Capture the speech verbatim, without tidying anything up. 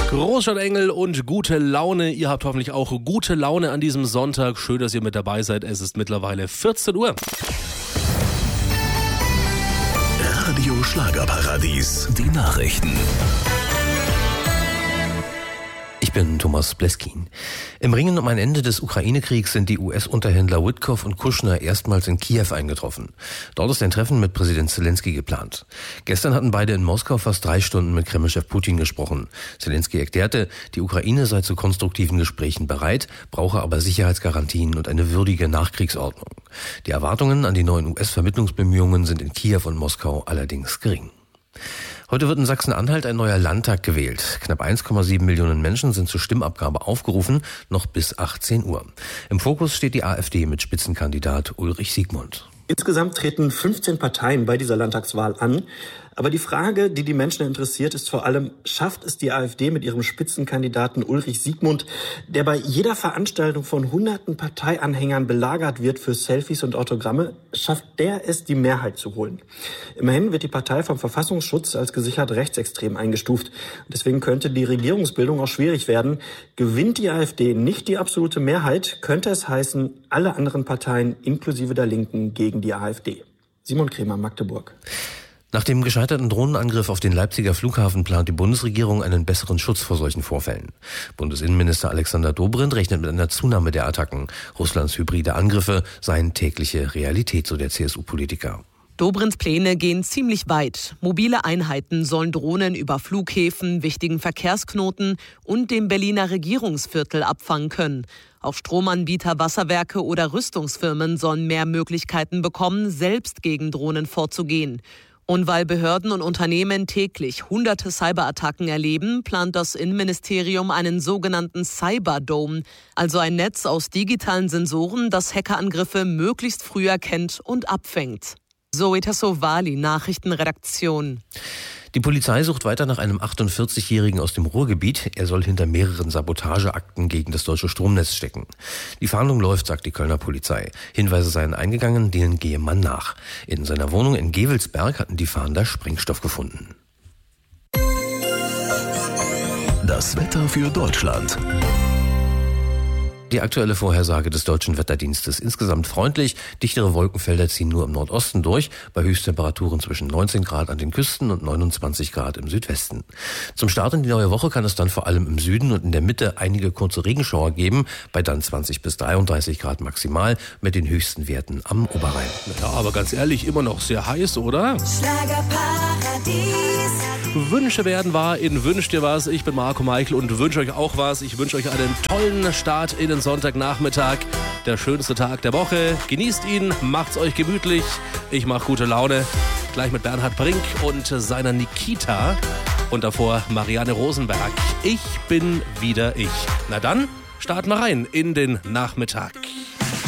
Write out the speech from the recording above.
Großstadtengel und gute Laune. Ihr habt hoffentlich auch gute Laune an diesem Sonntag. Schön, dass ihr mit dabei seid. Es ist mittlerweile vierzehn Uhr. Radio Schlagerparadies, die Nachrichten. Ich bin Thomas Bleskin. Im Ringen um ein Ende des Ukraine-Kriegs sind die U S-Unterhändler Witkoff und Kushner erstmals in Kiew eingetroffen. Dort ist ein Treffen mit Präsident Zelensky geplant. Gestern hatten beide in Moskau fast drei Stunden mit Kremlchef Putin gesprochen. Zelensky erklärte, die Ukraine sei zu konstruktiven Gesprächen bereit, brauche aber Sicherheitsgarantien und eine würdige Nachkriegsordnung. Die Erwartungen an die neuen U S-Vermittlungsbemühungen sind in Kiew und Moskau allerdings gering. Heute wird in Sachsen-Anhalt ein neuer Landtag gewählt. Knapp eins Komma sieben Millionen Menschen sind zur Stimmabgabe aufgerufen, noch bis achtzehn Uhr. Im Fokus steht die AfD mit Spitzenkandidat Ulrich Siegmund. Insgesamt treten fünfzehn Parteien bei dieser Landtagswahl an. Aber die Frage, die die Menschen interessiert, ist vor allem, schafft es die AfD mit ihrem Spitzenkandidaten Ulrich Siegmund, der bei jeder Veranstaltung von hunderten Parteianhängern belagert wird für Selfies und Autogramme, schafft der es, die Mehrheit zu holen? Immerhin wird die Partei vom Verfassungsschutz als gesichert rechtsextrem eingestuft. Deswegen könnte die Regierungsbildung auch schwierig werden. Gewinnt die AfD nicht die absolute Mehrheit, könnte es heißen, alle anderen Parteien inklusive der Linken gegen die AfD. Simon Kremer, Magdeburg. Nach dem gescheiterten Drohnenangriff auf den Leipziger Flughafen plant die Bundesregierung einen besseren Schutz vor solchen Vorfällen. Bundesinnenminister Alexander Dobrindt rechnet mit einer Zunahme der Attacken. Russlands hybride Angriffe seien tägliche Realität, so der C S U-Politiker. Dobrindts Pläne gehen ziemlich weit. Mobile Einheiten sollen Drohnen über Flughäfen, wichtigen Verkehrsknoten und dem Berliner Regierungsviertel abfangen können. Auch Stromanbieter, Wasserwerke oder Rüstungsfirmen sollen mehr Möglichkeiten bekommen, selbst gegen Drohnen vorzugehen. Und weil Behörden und Unternehmen täglich hunderte Cyberattacken erleben, plant das Innenministerium einen sogenannten Cyberdome, also ein Netz aus digitalen Sensoren, das Hackerangriffe möglichst früh erkennt und abfängt. Zoe Tassovali, Nachrichtenredaktion. Die Polizei sucht weiter nach einem achtundvierzigjährigen aus dem Ruhrgebiet. Er soll hinter mehreren Sabotageakten gegen das deutsche Stromnetz stecken. Die Fahndung läuft, sagt die Kölner Polizei. Hinweise seien eingegangen, denen gehe man nach. In seiner Wohnung in Gevelsberg hatten die Fahnder Sprengstoff gefunden. Das Wetter für Deutschland. Die aktuelle Vorhersage des Deutschen Wetterdienstes: insgesamt freundlich, dichtere Wolkenfelder ziehen nur im Nordosten durch, bei Höchsttemperaturen zwischen neunzehn Grad an den Küsten und neunundzwanzig Grad im Südwesten. Zum Start in die neue Woche kann es dann vor allem im Süden und in der Mitte einige kurze Regenschauer geben, bei dann zwanzig bis dreiunddreißig Grad maximal, mit den höchsten Werten am Oberrhein. Ja, aber ganz ehrlich, immer noch sehr heiß, oder? Schlagerparadies. Wünsche werden wahr in Wünsch dir was. Ich bin Marco Meichel und wünsche euch auch was. Ich wünsche euch einen tollen Start in den Sonntagnachmittag. Der schönste Tag der Woche. Genießt ihn, macht's euch gemütlich. Ich mach gute Laune. Gleich mit Bernhard Brink und seiner Nikita. Und davor Marianne Rosenberg. Ich bin wieder ich. Na dann, starten wir rein in den Nachmittag.